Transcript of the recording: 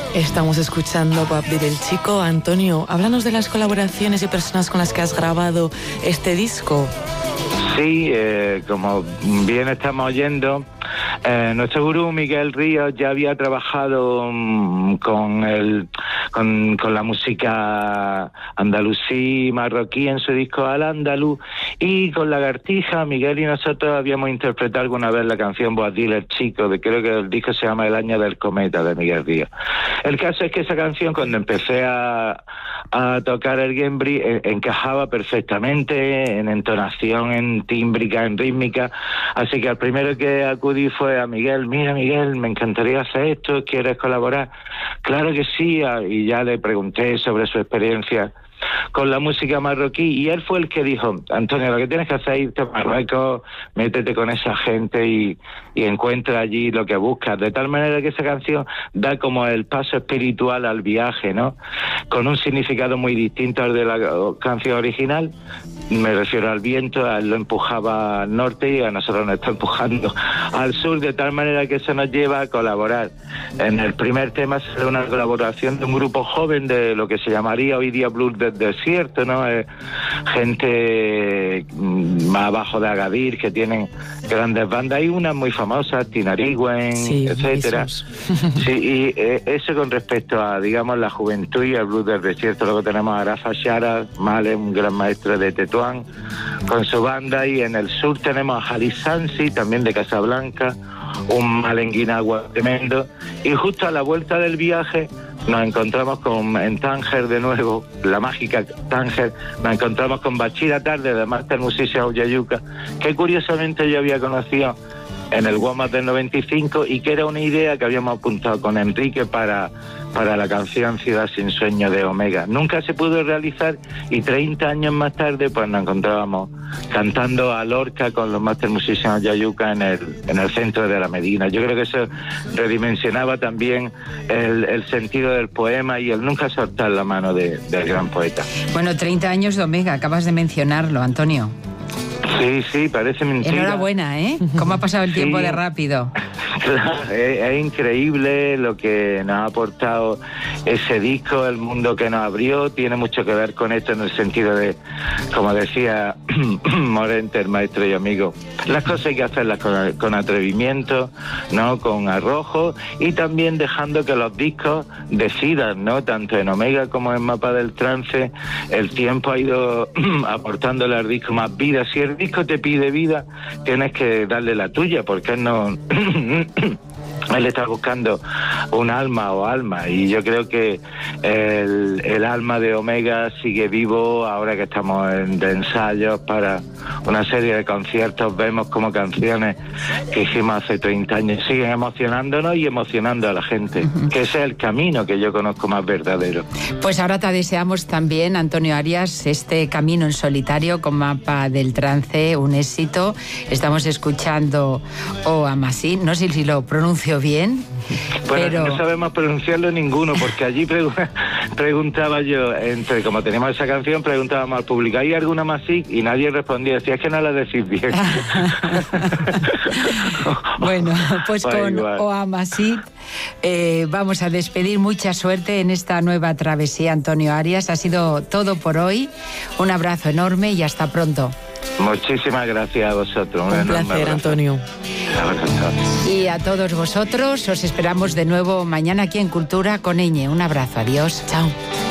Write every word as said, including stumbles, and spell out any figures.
Estamos escuchando Pop del Chico. Antonio, háblanos de las colaboraciones y personas con las que has grabado este disco. Sí, eh, como bien estamos oyendo, eh, nuestro gurú Miguel Ríos ya había trabajado um, con, el, con, con la música andalusí marroquí en su disco Al Andaluz, y con Lagartija, Miguel y nosotros habíamos interpretado alguna vez la canción Boadil el Chico, de, creo que el disco se llama El Año del Cometa, de Miguel Ríos. El caso es que esa canción, cuando empecé a, a tocar el Gembri, eh, encajaba perfectamente en entonación, en tímbrica, en rítmica, así que al primero que acudí fue a Miguel. Mira, Miguel, me encantaría hacer esto, ¿quieres colaborar? Claro que sí, y ya le pregunté sobre su experiencia con la música marroquí, y él fue el que dijo: Antonio, lo que tienes que hacer es irte a Marruecos, métete con esa gente y, y encuentra allí lo que buscas, de tal manera que esa canción da como el paso espiritual al viaje, ¿no? Con un significado muy distinto al de la canción original. Me refiero al viento, a él lo empujaba al norte y a nosotros nos está empujando al sur, de tal manera que eso nos lleva a colaborar. En el primer tema será una colaboración de un grupo joven de lo que se llamaría hoy día blues del desierto, ¿no? Eh, gente más abajo de Agadir, que tienen grandes bandas, y unas muy famosas, Tinariwen, sí, etcétera. Sí, y eh, eso con respecto a, digamos, la juventud y el blues del desierto. Luego tenemos a Rafa Shara, Male, un gran maestro de Tetuán, con su banda, y en el sur tenemos a Halis Sansi, también de Casablanca, un malenguinagua tremendo, y justo a la vuelta del viaje nos encontramos con, en Tánger de nuevo, la mágica Tánger, nos encontramos con Bachira Tarde, de Master Musician Uyayuca, que curiosamente yo había conocido en el WOMAD del noventa y cinco, y que era una idea que habíamos apuntado con Enrique para, para la canción Ciudad sin Sueño de Omega. Nunca se pudo realizar, y treinta años más tarde pues nos encontrábamos cantando a Lorca con los Master Musicians Yayuca en el, en el centro de la Medina. Yo creo que eso redimensionaba también el, el sentido del poema y el nunca soltar la mano de, del gran poeta. Bueno, treinta años de Omega, acabas de mencionarlo, Antonio. Sí, sí, parece mentira. Enhorabuena, ¿eh? ¿Cómo ha pasado el tiempo sí. de rápido? Claro, es, es increíble lo que nos ha aportado ese disco, el mundo que nos abrió. Tiene mucho que ver con esto en el sentido de, como decía Morente, el maestro y amigo, las cosas hay que hacerlas con, con atrevimiento, ¿no? Con arrojo, y también dejando que los discos decidan, ¿no? Tanto en Omega como en Mapa del Trance, el tiempo ha ido aportándole al disco más vida. Si el disco te pide vida, tienes que darle la tuya, porque él no él está buscando un alma o alma, y yo creo que el, el alma de Omega sigue vivo ahora que estamos en, de ensayos para una serie de conciertos. Vemos como canciones que hicimos hace treinta años siguen emocionándonos y emocionando a la gente, uh-huh. que ese es el camino que yo conozco más verdadero. Pues ahora te deseamos también, Antonio Arias, este camino en solitario con Mapa del Trance, un éxito. Estamos escuchando O Amasí, no sé si lo pronuncio bien. Bueno, pero... no sabemos pronunciarlo ninguno, porque allí pregu- preguntaba yo, entre como teníamos esa canción, preguntábamos al público, ¿hay alguna más así? Y nadie respondía, decía, es que no la decís bien. Bueno, pues con O Amasí eh, vamos a despedir. Mucha suerte en esta nueva travesía, Antonio Arias. Ha sido todo por hoy. Un abrazo enorme y hasta pronto. Muchísimas gracias a vosotros. Un, Un placer, Antonio. Y a todos vosotros os esperamos de nuevo mañana aquí en Cultura con Eñe. Un abrazo, adiós. Chao.